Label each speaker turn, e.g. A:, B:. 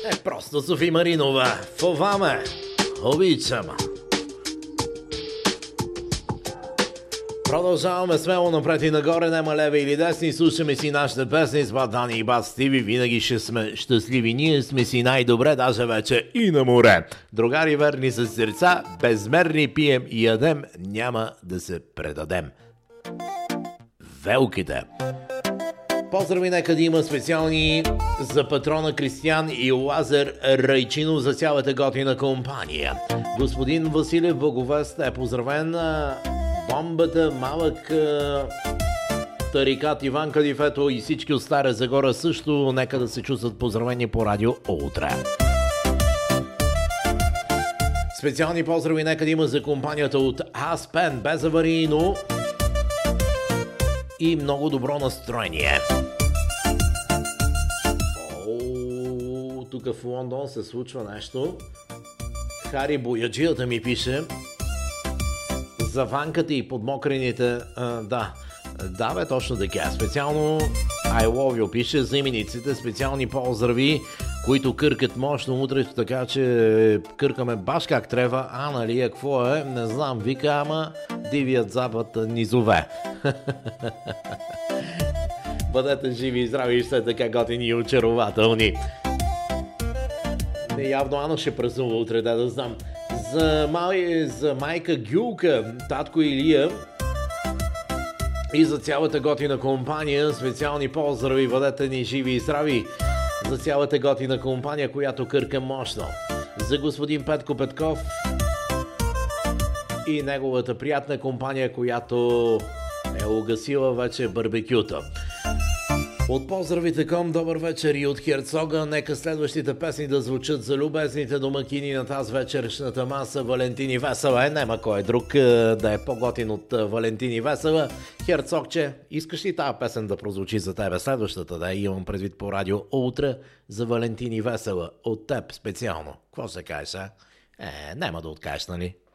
A: Просто Софи Маринова. Фоваме. Обичам. Продължаваме смело напред и нагоре, няма лева или десни. Слушаме си нашите песни с бат Дани и бат Стиви. Винаги ще сме щастливи. Ние сме си най-добре, даже вече и на море. Другари верни с сърца, безмерни пием и ядем, няма да се предадем. Велките. Поздрави, нека да има специални за патрона Кристиян и Лазар Райчинов за цялата готина компания. Господин Василев Благовест е поздравен. Бомбата, малък тарикат Иван Кадифето и всички от Стара Загора също нека да се чувстват поздравени по радио утре. Специални поздрави нека да има за компанията от Аспен, безаварийно и много добро настроение. Тук в Лондон се случва нещо. Хари Бояджията ми пише за ванката и подмокрените. Да, бе, точно така. Специално I love you пише за имениците. Специални поздрави, които къркат мощно утре, така че къркаме баш как трябва. Нали, какво е? Не знам, вика, ама дивият запад низове. Бъдете живи и здрави и сте така готини и очарователни. Явно Ана ще празнува утре, да знам. За майка Гюлка, татко Илия и за цялата готина компания специални поздрави, бъдете ни живи и здрави. За цялата готина компания, която кърка мощно. За господин Петко Петков и неговата приятна компания, която е угасила вече барбекюта. От поздравите към добър вечер и от Херцога, нека следващите песни да звучат за любезните домакини на тази вечершната маса Валентини Весела. Нема кой друг да е по-готин от Валентини Весела. Херцогче, искаш ли тази песен да прозвучи за тебе? Следващата, да, имам предвид по радио утре за Валентини Весела. От теб специално. Какво се кажеш, а? Няма да откажеш, нали?